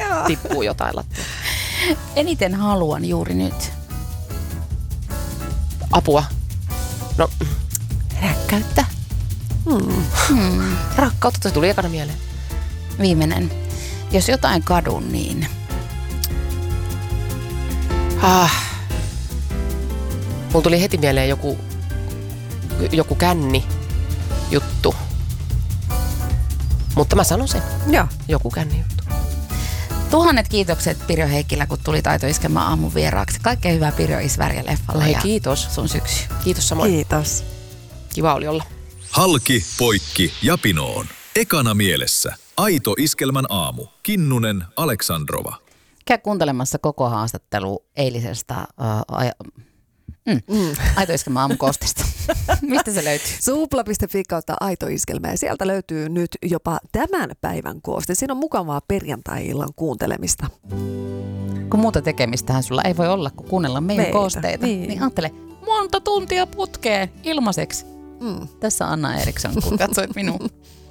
tippuu jotain lattiaan. Eniten haluan juuri nyt. Apua. No, Räkkäyttä. rakkautta, se tuli ekana mieleen. Viimeinen. Jos jotain kadun, niin... Mulla tuli heti mieleen joku känni juttu. Mutta mä sanon sen. Joo. Joku känni juttu. 1000 kiitokset Pirjo Heikkilä, kun tuli Taitoiskelman aamun vieraaksi. Kaikkea hyvää Pirjo Isvärjä-leffalle. Hei, ja kiitos. sun syksy. Kiitos samoin. Kiitos. Kiva oli olla. Halki, poikki ja pinoon. Ekana mielessä. Aito Iskelmän aamu. Kinnunen, Aleksandrova. Käy kuuntelemassa koko haastattelu eilisestä Aitoiskelman aamukoostista. Mistä se löytyy? Supla.fi kautta Aito Iskelmä ja sieltä löytyy nyt jopa tämän päivän kooste. Siinä on mukavaa perjantai-illan kuuntelemista. Kun muuta tekemistähän sulla ei voi olla, kun kuunnellaan meidän koosteita. Niin ajattele, monta tuntia putkeen ilmaiseksi. Tässä Anna Eriksson, kun katsoit minua.